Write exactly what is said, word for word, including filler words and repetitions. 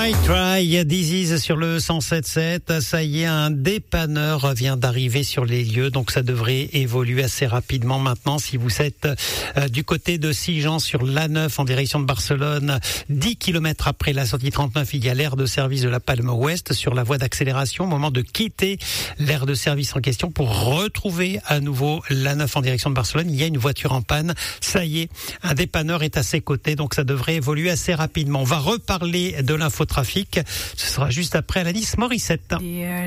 Try, try, this is sur le cent sept sept. Ça y est, un dépanneur vient d'arriver sur les lieux, donc ça devrait évoluer assez rapidement maintenant. Si vous êtes euh, du côté de Sigean sur l'A neuf en direction de Barcelone, dix kilomètres après la sortie trente-neuf, il y a l'aire de service de la Palme Ouest sur la voie d'accélération. Au moment de quitter l'aire de service en question pour retrouver à nouveau l'A neuf en direction de Barcelone, il y a une voiture en panne. Ça y est, un dépanneur est à ses côtés, donc ça devrait évoluer assez rapidement. On va reparler de l'infotrafic. Ce sera juste après Alanis Morissette.